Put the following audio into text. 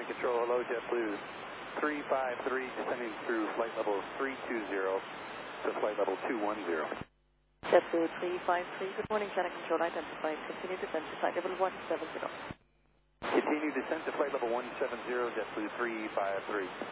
Center Control. Hello, JetBlue 353, descending through flight level 320 to flight level 210. JetBlue 353, good morning, Center Control. Identified. Continue descent to flight level 170. Continue descent to flight level 170, JetBlue 353.